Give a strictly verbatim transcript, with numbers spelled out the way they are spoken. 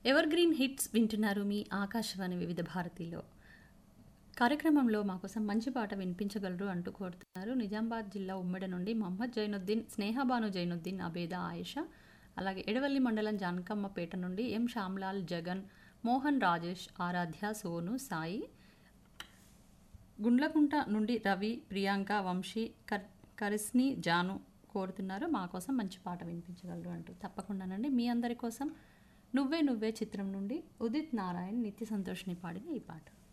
Ever green hits వింటున్నారు మీ ఆకాశవాణి వివిధ భారతిలో. కార్యక్రమంలో మాకోసం మంచి పాట వినిపించగలరు అంటూ కోరుతున్నారు నిజామాబాద్ జిల్లా ఉమ్మడి నుండి మహమ్మద్ జైనుద్దీన్, స్నేహబాను జైనుద్దీన్, అబేద ఆయిషా. అలాగే ఎడవల్లి మండలం జానకమ్మపేట నుండి ఎం శ్యామ్లాల్, జగన్, మోహన్, రాజేష్, ఆరాధ్య, సోను, సాయి. గుండ్లకుంట నుండి రవి, ప్రియాంక, వంశీ, కర్ కరిస్ని, జాను కోరుతున్నారు మా కోసం మంచి పాట వినిపించగలరు అంటూ. తప్పకుండానండి, మీ అందరి కోసం నువ్వే నువ్వే చిత్రం నుండి ఉదిత్ నారాయణ్, నిత్య సంతోష్ని పాడిన ఈ పాట.